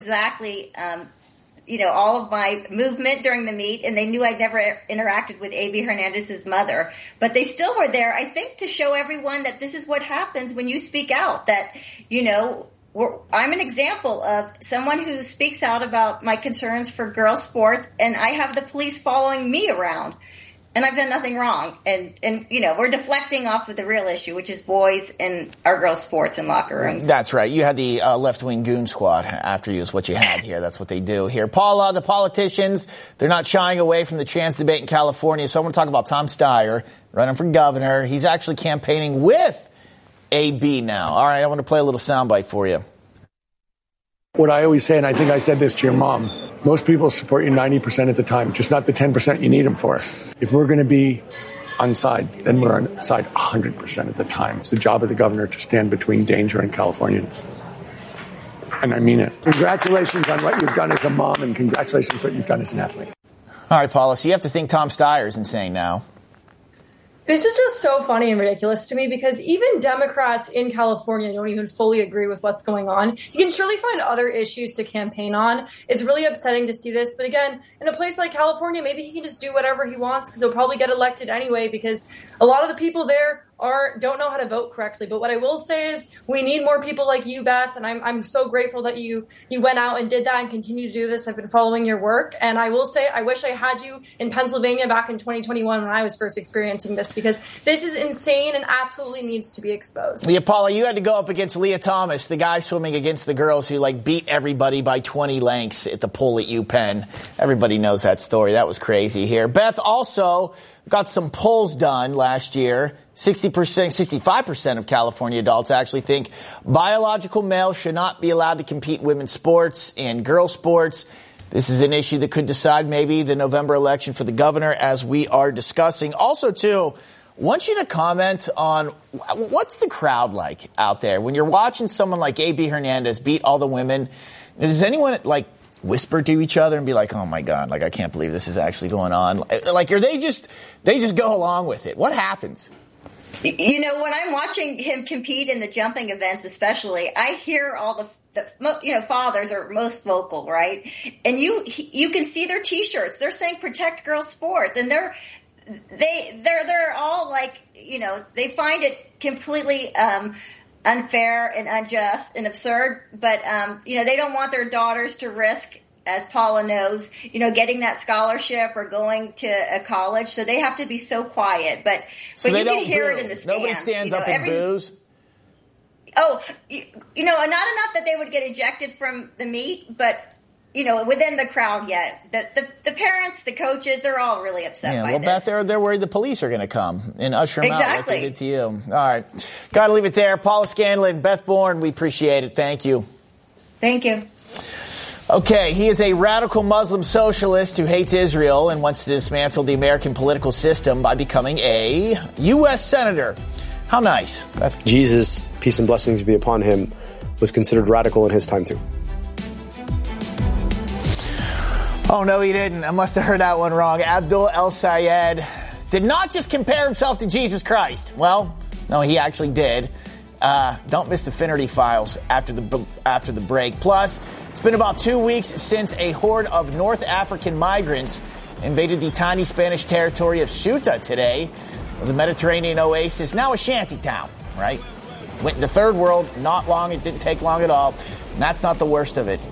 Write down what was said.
exactly, all of my movement during the meet, and they knew I'd never interacted with A.B. Hernandez's mother. But they still were there, I think, to show everyone that this is what happens when you speak out, that, I'm an example of someone who speaks out about my concerns for girls' sports, and I have the police following me around. And I've done nothing wrong. And we're deflecting off of the real issue, which is boys and our girls' sports and locker rooms. That's right. You had the left-wing goon squad after you is what you had here. That's what they do here. Paula, the politicians, they're not shying away from the trans debate in California. So I want to talk about Tom Steyer running for governor. He's actually campaigning with AB now. All right, I want to play a little soundbite for you. What I always say, and I think I said this to your mom, most people support you 90% of the time, just not the 10% you need them for. If we're going to be on side, then we're on side 100% of the time. It's the job of the governor to stand between danger and Californians. And I mean it. Congratulations on what you've done as a mom, and congratulations on what you've done as an athlete. All right, Paula, so you have to think Tom Steyer's insane now. This is just so funny and ridiculous to me because even Democrats in California don't even fully agree with what's going on. You can surely find other issues to campaign on. It's really upsetting to see this. But again, in a place like California, maybe he can just do whatever he wants because he'll probably get elected anyway because a lot of the people there don't know how to vote correctly. But what I will say is we need more people like you, Beth, and I'm so grateful that you went out and did that and continue to do this. I've been following your work, and I will say I wish I had you in Pennsylvania back in 2021 when I was first experiencing this because this is insane and absolutely needs to be exposed. Yeah, Paula, you had to go up against Leah Thomas, the guy swimming against the girls who beat everybody by 20 lengths at the pool at UPenn. Everybody knows that story. That was crazy here. Beth also got some polls done last year. 65% of California adults actually think biological males should not be allowed to compete in women's sports and girls' sports. This is an issue that could decide maybe the November election for the governor, as we are discussing. Also, too, I want you to comment on what's the crowd like out there when you're watching someone like A.B. Hernandez beat all the women. Does anyone whisper to each other and be like, oh my God, I can't believe this is actually going on? Or they just go along with it? What happens? When I'm watching him compete in the jumping events, especially, I hear all the fathers are most vocal, right? And you can see their T-shirts. They're saying "Protect Girls Sports," and they're all they find it completely unfair and unjust and absurd. But they don't want their daughters to risk, as Paula knows, getting that scholarship or going to a college. So they have to be so quiet. But you can hear it in the stands. Nobody stands up and boos? Oh, not enough that they would get ejected from the meet, but, within the crowd yet. The parents, the coaches, they're all really upset by this. Beth, they're worried the police are going to come and usher them out like they did to you. All right. Got to leave it there. Paula Scanlon, Beth Bourne, we appreciate it. Thank you. Thank you. Okay, he is a radical Muslim socialist who hates Israel and wants to dismantle the American political system by becoming a U.S. senator. How nice. Jesus, peace and blessings be upon him, was considered radical in his time too. Oh, no, he didn't. I must have heard that one wrong. Abdul El-Sayed did not just compare himself to Jesus Christ. Well, no, he actually did. Don't miss the Finnerty Files after the break. Plus, it's been about 2 weeks since a horde of North African migrants invaded the tiny Spanish territory of Ceuta today. The Mediterranean oasis, now a shanty town, right? Went into third world, it didn't take long at all. And that's not the worst of it.